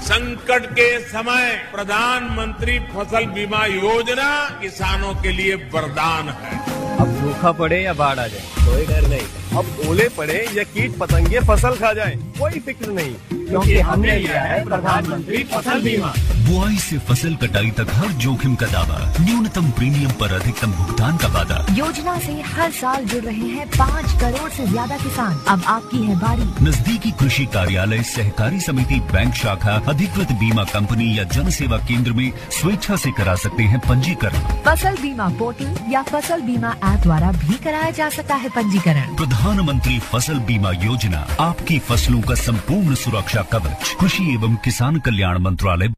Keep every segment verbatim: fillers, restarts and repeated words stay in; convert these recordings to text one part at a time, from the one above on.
संकट के समय प्रधानमंत्री फसल बीमा योजना किसानों के लिए वरदान है। अब सूखा पड़े या बाढ़ आ जाए कोई डर नहीं। अब ओले पड़े या कीट पतंगे फसल खा जाए कोई फिक्र नहीं, क्योंकि हमने लिया है प्रधानमंत्री फसल बीमा। बुआई से फसल कटाई तक हर जोखिम का दावा, न्यूनतम प्रीमियम पर अधिकतम भुगतान का वादा। योजना से हर साल जुड़ रहे हैं पाँच करोड़ से ज्यादा किसान। अब आपकी है बारी। नजदीकी कृषि कार्यालय, सहकारी समिति, बैंक शाखा, अधिकृत बीमा कंपनी या जन सेवा केंद्र में स्वेच्छा से करा सकते हैं पंजीकरण। फसल बीमा पोर्टल या फसल बीमा ऐप द्वारा भी कराया जा सकता है पंजीकरण। प्रधानमंत्री फसल बीमा योजना, आपकी फसलों का संपूर्ण सुरक्षा कवच। कृषि एवं किसान कल्याण मंत्रालय।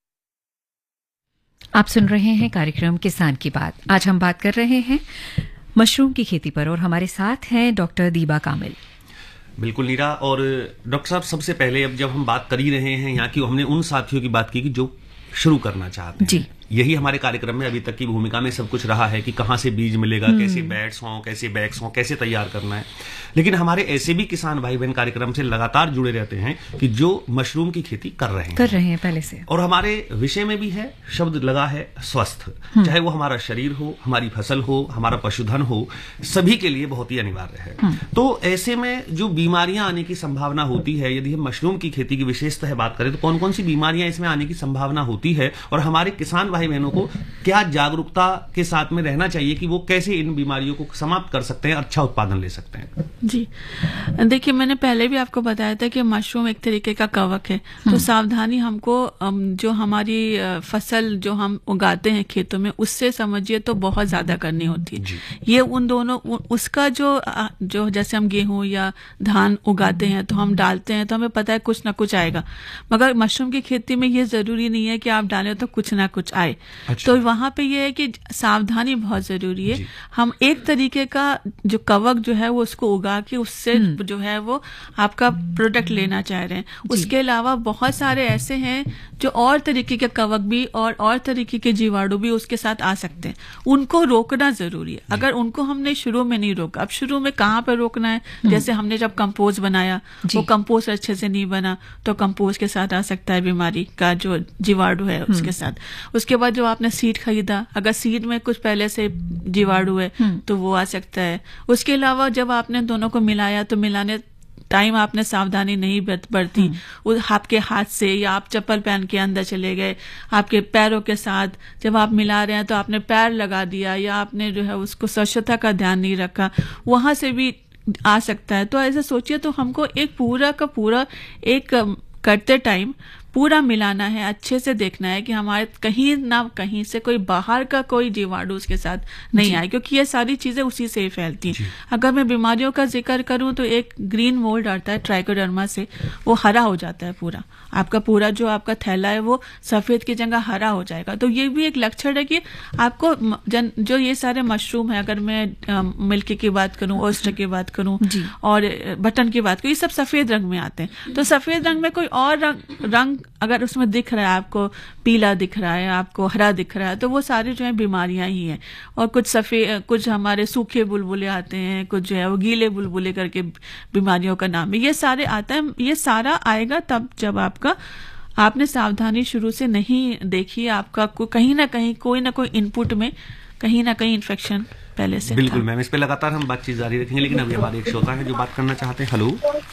आप सुन रहे हैं कार्यक्रम किसान की बात। आज हम बात कर रहे हैं मशरूम की खेती पर और हमारे साथ हैं डॉक्टर दीबा कामिल। बिल्कुल नीरा। और डॉक्टर साहब, सबसे पहले अब जब हम बात कर ही रहे हैं यहाँ की, हमने उन साथियों की बात की कि जो शुरू करना चाहते हैं जी। यही हमारे कार्यक्रम में अभी तक की भूमिका में सब कुछ रहा है कि कहाँ से बीज मिलेगा, कैसे बैट्स हों, कैसे बैग्स हों, कैसे तैयार करना है। लेकिन हमारे ऐसे भी किसान भाई बहन कार्यक्रम से लगातार जुड़े रहते हैं कि जो मशरूम की खेती कर रहे हैं कर रहे हैं पहले से, और हमारे विषय में भी है शब्द लगा है स्वस्थ, चाहे वो हमारा शरीर हो, हमारी फसल हो, हमारा पशुधन हो, सभी के लिए बहुत ही अनिवार्य है। तो ऐसे में जो बीमारियां आने की संभावना होती है, यदि हम मशरूम की खेती की विशेषतः बात करें तो कौन कौन सी बीमारियां इसमें आने की संभावना होती है, और हमारे किसान भाई बहनों को क्या जागरूकता के साथ में रहना चाहिए कि वो कैसे इन बीमारियों को समाप्त कर सकते हैं, अच्छा उत्पादन ले सकते हैं। जी देखिए, मैंने पहले भी आपको बताया था कि मशरूम एक तरीके का कवक है, तो सावधानी हमको जो हमारी फसल जो हम उगाते हैं खेतों में उससे समझिए तो बहुत ज्यादा करनी होती है। ये उन दोनों उसका जो जो जैसे हम गेहूं या धान उगाते हैं तो हम डालते हैं तो हमें पता है कुछ ना कुछ आएगा, मगर मशरूम की खेती में ये जरूरी नहीं है कि आप डालें तो कुछ ना कुछ आए। अच्छा। तो वहां पे ये है कि सावधानी बहुत जरूरी है। हम एक तरीके का जो कवक जो है वो उसको उगा के उससे जो है वो आपका प्रोडक्ट लेना चाह रहे हैं। उसके अलावा बहुत सारे ऐसे हैं जो और तरीके के कवक भी और और तरीके के जीवाणु भी उसके साथ आ सकते हैं, उनको रोकना जरूरी है। अगर उनको हमने शुरू में नहीं रोका, अब शुरू में कहाँ पर रोकना है, जैसे हमने जब कंपोस्ट बनाया वो कंपोस्ट अच्छे से नहीं बना तो कंपोस्ट के साथ आ सकता है बीमारी का जो जीवाणु है उसके साथ। उसके बाद जो आपने सीड खरीदा, अगर सीड में कुछ पहले से जीवाणु है तो वो आ सकता है। उसके अलावा जब आपने दोनों को मिलाया तो मिलाने टाइम आपने सावधानी नहीं बरती, आपके हाथ से या आप चप्पल पहन के अंदर चले गए, आपके पैरों के साथ जब आप मिला रहे हैं तो आपने पैर लगा दिया या आपने जो है उसको स्वच्छता का ध्यान नहीं रखा, वहां से भी आ सकता है। तो ऐसे सोचिए तो हमको एक पूरा का पूरा एक करते टाइम पूरा मिलाना है, अच्छे से देखना है कि हमारे कहीं ना कहीं से कोई बाहर का कोई जीवाणु उसके साथ नहीं आए, क्योंकि ये सारी चीजें उसी से ही फैलती हैं। अगर मैं बीमारियों का जिक्र करूं तो एक ग्रीन मोल्ड आता है ट्राइकोडर्मा से, वो हरा हो जाता है पूरा, आपका पूरा जो आपका थैला है वो सफेद की जगह हरा हो जाएगा। तो ये भी एक लक्षण है कि आपको जन, जो ये सारे मशरूम है, अगर मैं मिल्की की बात करूं, ओस्टर की बात करूं और बटन की बात करूं, ये सब सफेद रंग में आते हैं। तो सफेद रंग में कोई और रंग, रंग अगर उसमें दिख रहा है, आपको पीला दिख रहा है, आपको हरा दिख रहा है, तो वो सारी जो है बीमारियां ही हैं। और कुछ सफेद, कुछ हमारे सूखे बुलबुले आते हैं, कुछ जो है वो गीले बुलबुले करके बीमारियों का नाम है। ये सारे आता है, ये सारा आएगा तब जब आपका आपने सावधानी शुरू से नहीं देखी, आपका कहीं ना कहीं कोई ना कोई इनपुट में कहीं ना कहीं इन्फेक्शन पहले से। बिल्कुल मैम, इस पे लगातार हम बातचीत जारी रखेंगे, लेकिन अभी हमारे एक श्रोता है जो बात करना चाहते हैं। हेलो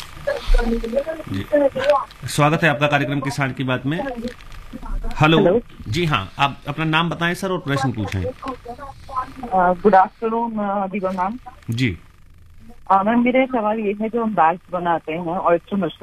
जी, स्वागत है आपका कार्यक्रम किसान की बात में। हेलो जी हाँ, आप अपना नाम बताएं सर और प्रश्न पूछें। Good afternoon Deepa ma'am. जी मैम, मेरा सवाल ये है, जो हम बैग्स बनाते हैं ऑयस्टर मशरूम